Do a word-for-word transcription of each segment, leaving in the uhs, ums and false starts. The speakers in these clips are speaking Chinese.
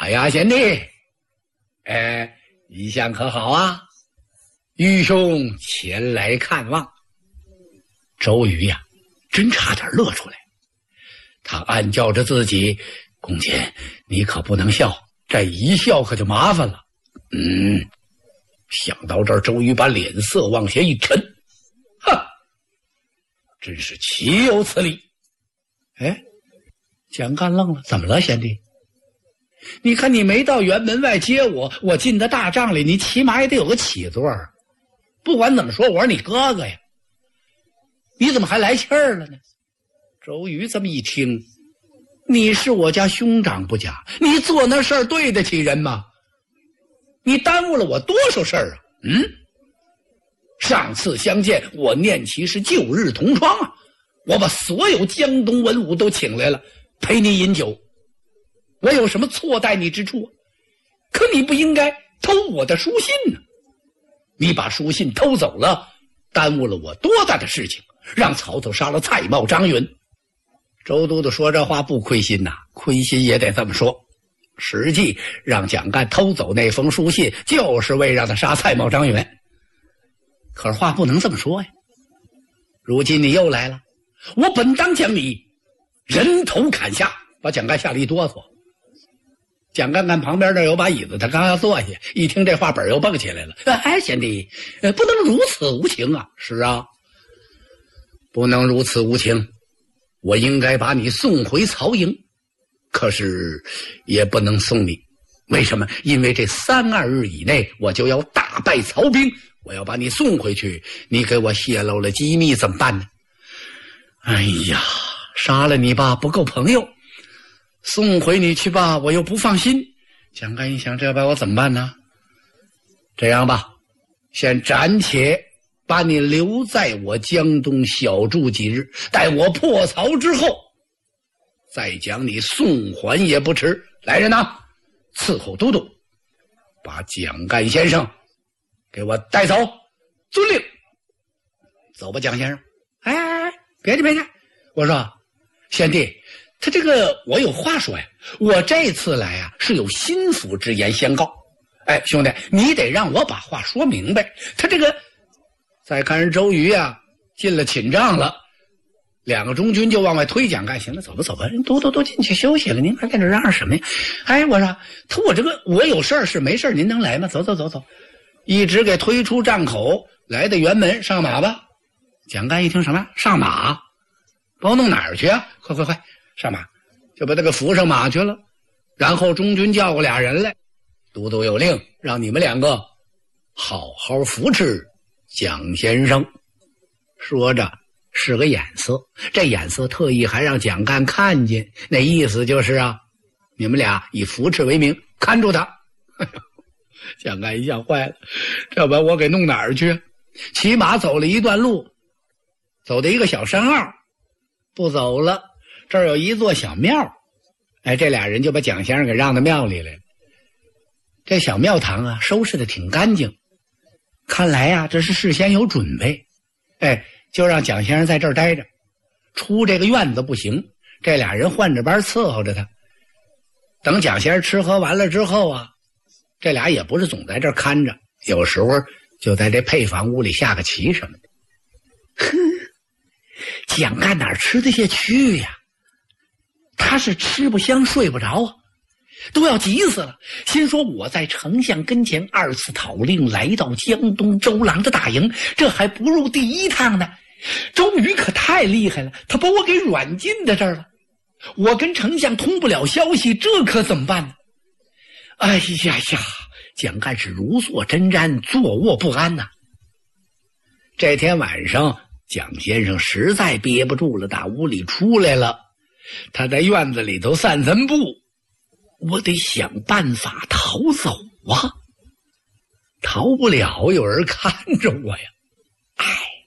呀，贤弟，哎，一向可好啊？愚兄前来看望。周瑜呀，真差点乐出来。他暗叫着自己：公瑾，你可不能笑，这一笑可就麻烦了。嗯，想到这儿，周瑜把脸色往下一沉，哈，真是岂有此理！哎，蒋干愣了，怎么了，贤弟？你看你没到辕门外接我，我进的大帐里，你起码也得有个起座啊。不管怎么说，我是你哥哥呀，你怎么还来气儿了呢？周瑜这么一听，你是我家兄长不假，你做那事儿对得起人吗？你耽误了我多少事儿啊？嗯，上次相见，我念其是旧日同窗啊，我把所有江东文武都请来了，陪你饮酒，我有什么错待你之处啊？可你不应该偷我的书信呢，你把书信偷走了，耽误了我多大的事情，让曹操杀了蔡瑁、张允。周都督说这话不亏心呐，亏心也得这么说。实际让蒋干偷走那封书信，就是为让他杀蔡瑁、张允。可是话不能这么说呀。如今你又来了，我本当将你人头砍下，把蒋干吓了一哆嗦。蒋干看旁边这有把椅子，他刚要坐下，一听这话本又蹦起来了。哎，贤弟，不能如此无情啊！是啊，不能如此无情，我应该把你送回曹营，可是也不能送你。为什么？因为这三二日以内我就要大败曹兵，我要把你送回去，你给我泄露了机密怎么办呢？哎呀，杀了你吧不够朋友，送回你去吧我又不放心。蒋干一想，这把我怎么办呢？这样吧，先暂且把你留在我江东小住几日，待我破曹之后再将你送还也不迟。来人呐，伺候都督，把蒋干先生给我带走。遵令。走吧，蒋先生。哎哎哎，别介别介，我说贤弟，他这个我有话说呀，我这次来啊是有心腹之言相告。哎，兄弟，你得让我把话说明白。他这个再看人周瑜啊进了寝帐了，两个中军就往外推蒋干。行了，走吧走吧，人都都都进去休息了，您还在这嚷嚷什么呀？哎，我说他我这个我有事儿是没事儿，您能来吗？走走走走，一直给推出帐口，来到辕门，上马吧。蒋干一听什么上马，把我弄哪儿去啊？快快快上马，就把他给扶上马去了。然后中军叫过俩人来，都督有令，让你们两个好好扶持蒋先生。说着是个眼色，这眼色特意还让蒋干看见，那意思就是啊，你们俩以扶持为名看住他。蒋干一下坏了，这把我给弄哪儿去？骑马走了一段路，走到一个小山坳，不走了，这儿有一座小庙。哎，这俩人就把蒋先生给让到庙里来了。这小庙堂啊收拾的挺干净，看来啊这是事先有准备。哎，就让蒋先生在这儿待着，出这个院子不行，这俩人换着班伺候着他。等蒋先生吃喝完了之后啊，这俩也不是总在这儿看着，有时候就在这配房屋里下个棋什么的。哼，蒋干哪吃得下去呀？他是吃不香睡不着啊，都要急死了。心说我在丞相跟前二次讨令，来到江东周郎的大营，这还不入第一趟呢。周瑜可太厉害了，他把我给软禁在这儿了。我跟丞相通不了消息，这可怎么办呢？哎呀呀，蒋干是如坐针毡，坐卧不安呐、啊。这天晚上，蒋先生实在憋不住了，打屋里出来了。他在院子里头散散步，我得想办法逃走啊！逃不了，有人看着我呀！哎，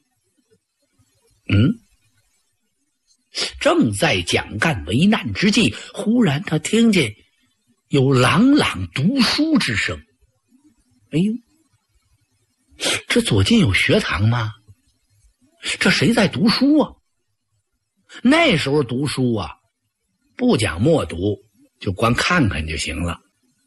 嗯，正在蒋干为难之际，忽然他听见有朗朗读书之声。哎呦，这左近有学堂吗？这谁在读书啊？那时候读书啊，不讲默读，就光看看就行了。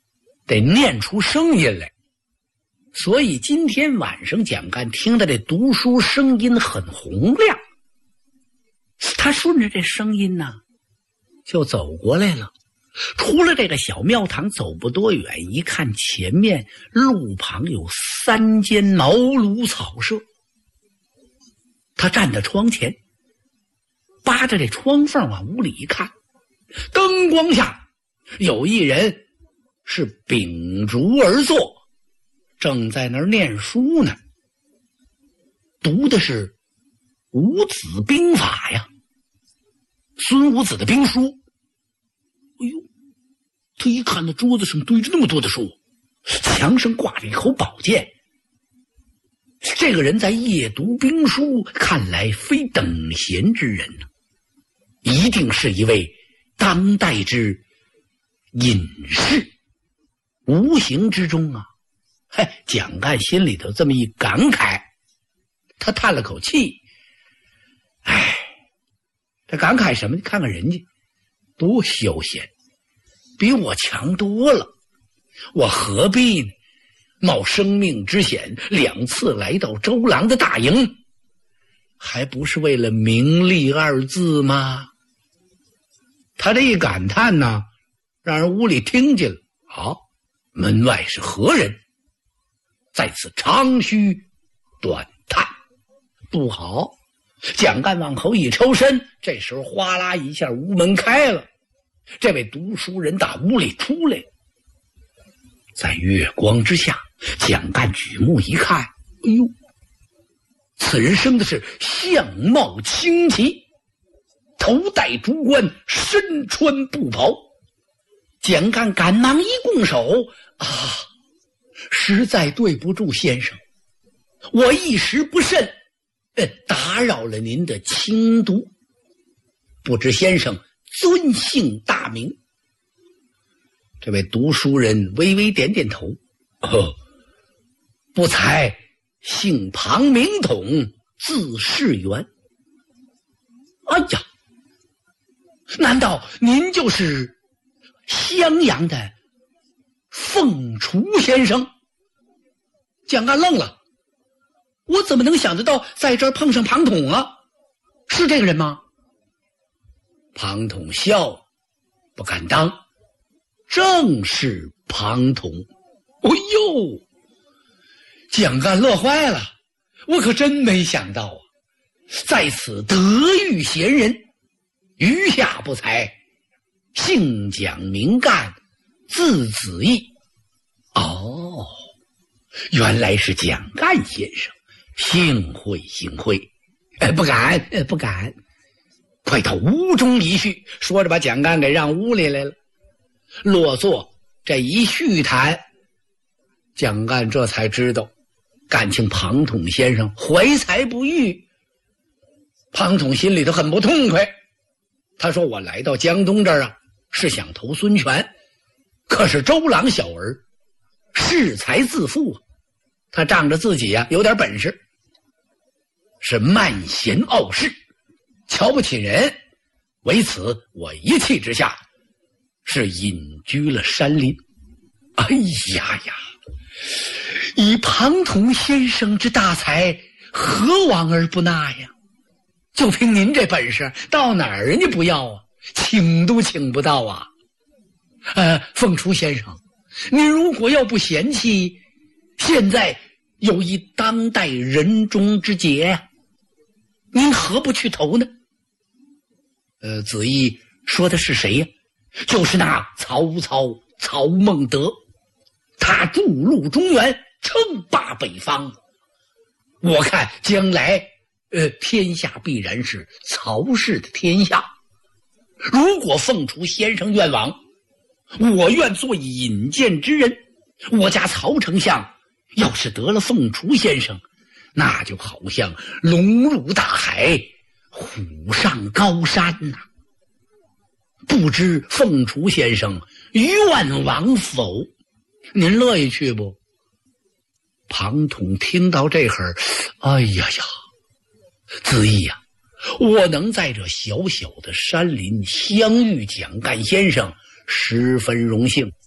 得念出声音来。所以今天晚上蒋干听到这读书声音很洪亮，他顺着这声音呢就走过来了。出了这个小庙堂走不多远，一看前面路旁有三间茅庐草舍，他站在窗前，扒着这窗缝往屋里一看，灯光下有一人是秉烛而坐，正在那儿念书呢，读的是五子兵法呀，孙武子的兵书。哎呦，他一看那桌子上堆着那么多的书，墙上挂着一口宝剑，这个人在夜读兵书，看来非等闲之人呢，一定是一位当代之隐士。无形之中啊，嘿，蒋干心里头这么一感慨，他叹了口气，哎，他感慨什么？你看看人家多休闲，比我强多了，我何必呢？冒生命之险，两次来到周郎的大营，还不是为了名利二字吗？他这一感叹呢，让人屋里听见了。好，门外是何人？在此长吁短叹，不好。蒋干往后一抽身，这时候哗啦一下屋门开了，这位读书人打屋里出来，在月光之下，蒋干举目一看，哎呦，此人生的是相貌清奇，头戴竹冠，身穿布袍。蒋干赶忙一拱手，啊，实在对不住先生，我一时不慎，呃，打扰了您的清读，不知先生尊姓大名？这位读书人微微点点头，哦，不才姓庞名统，字世元。哎呀，难道您就是襄阳的凤雏先生？蒋干愣了，我怎么能想得到在这儿碰上庞统啊？是这个人吗？庞统笑，不敢当，正是庞统。哎呦，蒋干乐坏了，我可真没想到啊，在此得遇贤人，余下不才，姓蒋名干，字子义。哦，原来是蒋干先生，幸会幸会。哎，不敢，哎，不敢。快到屋中一叙，说着把蒋干给让屋里来了。落座这一叙谈，蒋干这才知道，感情庞统先生怀才不遇。庞统心里头很不痛快，他说我来到江东这儿啊，是想投孙权，可是周郎小儿恃才自负啊，他仗着自己啊有点本事，是慢贤傲世，瞧不起人，为此我一气之下是隐居了山林。哎呀呀，以庞统先生之大才，何往而不纳呀？就凭您这本事，到哪儿人家不要啊？请都请不到啊！呃，凤雏先生，您如果要不嫌弃，现在有一当代人中之杰呀、啊，您何不去投呢？呃，子义说的是谁呀？就是那曹操曹孟德，他筑路中原，称霸北方。我看将来，呃，天下必然是曹氏的天下。如果凤雏先生愿往，我愿做一引荐之人。我家曹丞相要是得了凤雏先生，那就好像龙入大海，虎上高山呐、啊。不知凤雏先生愿往否？您乐意去不？庞统听到这会儿，哎呀呀，子义呀、啊，我能在这小小的山林相遇蒋干先生，十分荣幸。